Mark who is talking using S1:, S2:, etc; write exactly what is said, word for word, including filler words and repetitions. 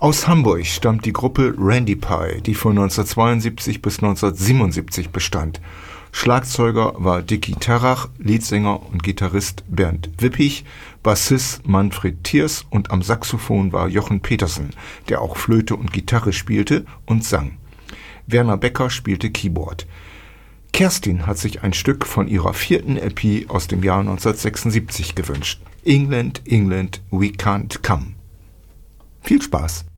S1: Aus Hamburg stammt die Gruppe Randy Pie, die von neunzehnhundertzweiundsiebzig bis neunzehnhundertsiebenundsiebzig bestand. Schlagzeuger war Dicky Terrach, Leadsänger und Gitarrist Bernd Wippich, Bassist Manfred Thiers und am Saxophon war Jochen Petersen, der auch Flöte und Gitarre spielte und sang. Werner Becker spielte Keyboard. Kerstin hat sich ein Stück von ihrer vierten L P aus dem Jahr neunzehnhundertsechsundsiebzig gewünscht. England, England, we can't come. Viel Spaß!